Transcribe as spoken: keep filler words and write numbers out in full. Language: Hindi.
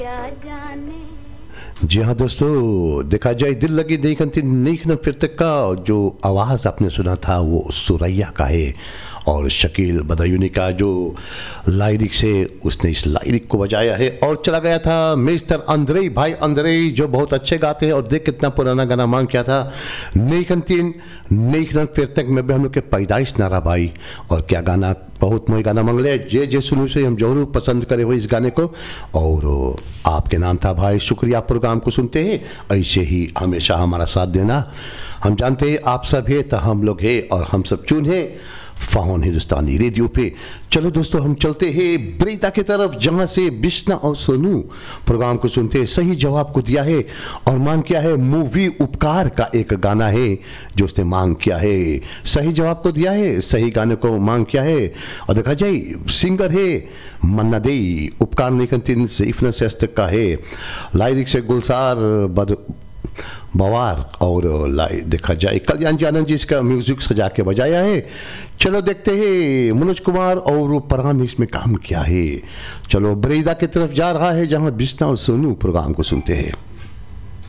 क्या जाने। जी हाँ दोस्तों, देखा जाए दिल लगी नहीं खनती नहीं खन फिर तक का जो आवाज़ आपने सुना था वो सुरैया का है और शकील बदायूनी का जो लाइरिक से उसने इस लाइरिक को बजाया है। और चला गया था मिस्टर अंद्रे भाई अंद्रे जो बहुत अच्छे गाते हैं। और देख कितना पुराना गाना मांग किया था, नहीं खनतीन नहीं खन फिर तक में भी हम लोग के पैदाइश नारा भाई। और क्या गाना, बहुत मोई गाना मांग ले जे जे सुनू से हम जरूर पसंद करे हुए इस गाने को। और आपके नाम था भाई, शुक्रिया प्रोग्राम को सुनते हैं, ऐसे ही हमेशा हमारा साथ देना। हम जानते हैं आप सब है तो हम लोग हैं और हम सब चून हैं फाउन हिंदुस्तानी रेडियो पे। चलो दोस्तों हम चलते हैं ब्रेता की तरफ जहां से बिश्ना और सोनू प्रोग्राम को सुनते हैं। सही जवाब को दिया है और मांग किया है मूवी उपकार का एक गाना है जो उसने मांग किया है। सही जवाब को दिया है, सही गाने को मांग किया है। और देखा जाए सिंगर है मन्ना दे, उपकार नहीं करती सैफ न सेस्तक का है, लाइरिक से गुलजार बद बवार और लाई देखा जाए कल्याण जी आनंद जी इसका म्यूजिक सजा के बजाया है। चलो देखते हैं मनोज कुमार और परान इसमें काम किया है। चलो बरेदा की तरफ जा रहा है जहां बिस्ना और सोनू प्रोग्राम को सुनते हैं।